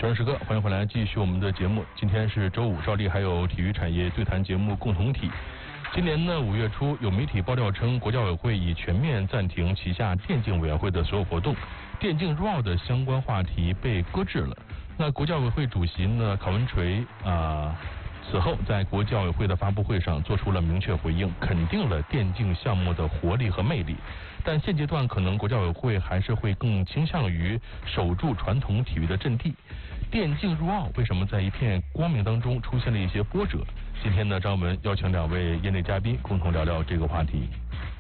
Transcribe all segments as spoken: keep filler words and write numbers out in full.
晨时刻，欢迎回来，继续我们的节目。今天是周五，照例还有体育产业对谈节目共同体。今年呢五月初，有媒体爆料称，国家委会已全面暂停旗下电竞委员会的所有活动，电竞入奥的相关话题被搁置了。那国家委会主席呢考文垂啊、呃，此后在国教委会的发布会上做出了明确回应，肯定了电竞项目的活力和魅力。但现阶段可能国家委会还是会更倾向于守住传统体育的阵地。电竞入奥为什么在一片光明当中出现了一些波折？今天呢，张文邀请两位业内嘉宾共同聊聊这个话题。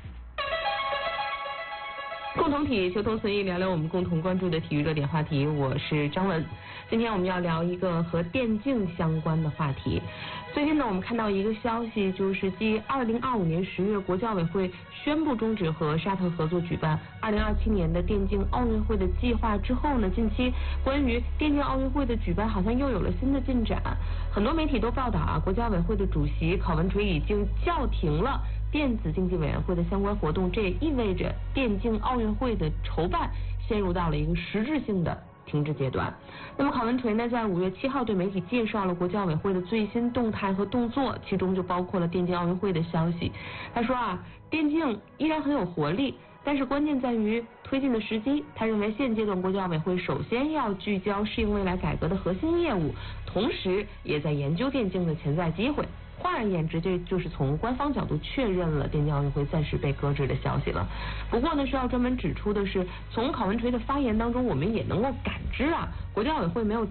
共同体求同存异，聊聊我们共同关注的体育热点话题。我是张文，今天我们要聊一个和电竞相关的话题。最近呢，我们看到一个消息，就是继二零二五年十月国教委会宣布终止和沙特合作举办二零二七年的电竞奥运会的计划之后呢，近期关于电竞奥运会的举办好像又有了新的进展。很多媒体都报道啊，国教委会的主席考文垂已经叫停了电子竞技委员会的相关活动，这也意味着电竞奥运会的筹办陷入到了一个实质性的停滞阶段。那么考文垂呢，在五月七号对媒体介绍了国教委会的最新动态和动作，其中就包括了电竞奥运会的消息。他说啊，电竞依然很有活力，但是关键在于推进的时机。他认为现阶段国教委会首先要聚焦适应未来改革的核心业务，同时也在研究电竞的潜在机会。换而言之，这就是从官方角度确认了电竞奥运会暂时被搁置的消息了。不过呢，需要专门指出的是，从考文垂的发言当中，我们也能够感知啊，国教委会没有